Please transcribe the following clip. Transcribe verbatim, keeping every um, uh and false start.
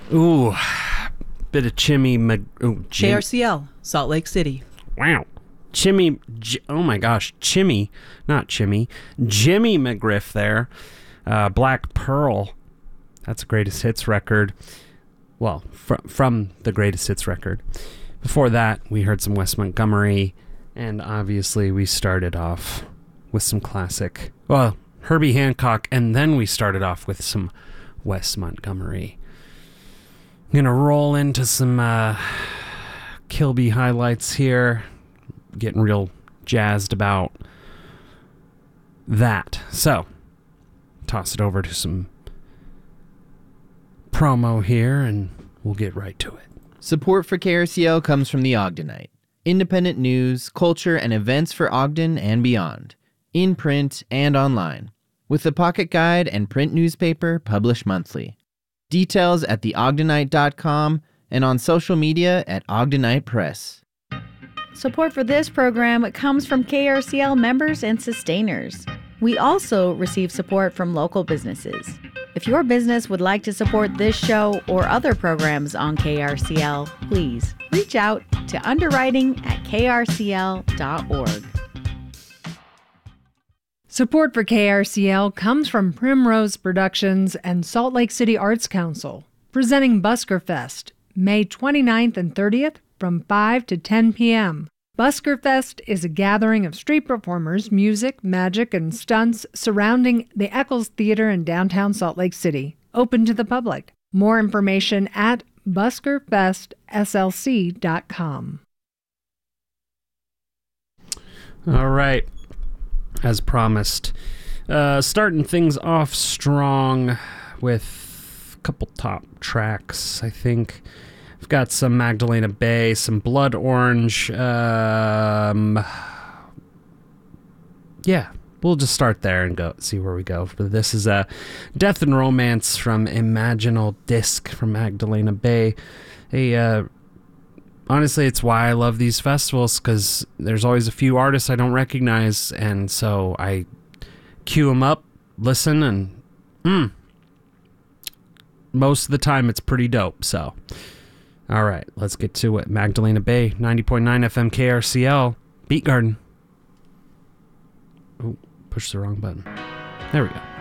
Ooh, bit of Chimmy. Mag- ooh, K R C L, Salt Lake City. Wow. Chimmy, J- oh my gosh, Chimmy, not Chimmy, Jimmy McGriff there. Uh, Black Pearl, that's a greatest hits record. Well, fr- from the greatest hits record. Before that, we heard some Wes Montgomery, and obviously we started off with some classic, well, Herbie Hancock, and then we started off with some Wes Montgomery. I'm gonna roll into some uh, Kilby highlights here. Getting real jazzed about that. So, toss it over to some promo here, and we'll get right to it. Support for K R C L comes from the Ogdenite. Independent news, culture, and events for Ogden and beyond. In print and online. With the Pocket Guide and print newspaper published monthly. Details at the ogdenite dot com and on social media at Ogdenite Press. Support for this program comes from K R C L members and sustainers. We also receive support from local businesses. If your business would like to support this show or other programs on K R C L, please reach out to underwriting at k r c l dot org. Support for K R C L comes from Primrose Productions and Salt Lake City Arts Council, presenting Busker Fest, May twenty-ninth and thirtieth from five to ten p.m. Busker Fest is a gathering of street performers, music, magic, and stunts surrounding the Eccles Theater in downtown Salt Lake City, open to the public. More information at busker fest s l c dot com. All right. As promised, uh, starting things off strong with a couple top tracks, I think. I've got some Magdalena Bay, some Blood Orange. Um, yeah, we'll just start there and go see where we go. But this is a Death and Romance from Imaginal Disc from Magdalena Bay. A uh, honestly, it's why I love these festivals, because there's always a few artists I don't recognize, and so I cue them up, listen, and mm, most of the time it's pretty dope. So. All right, let's get to it. Magdalena Bay, ninety point nine F M K R C L, Beat Garden. Oh, push the wrong button. There we go.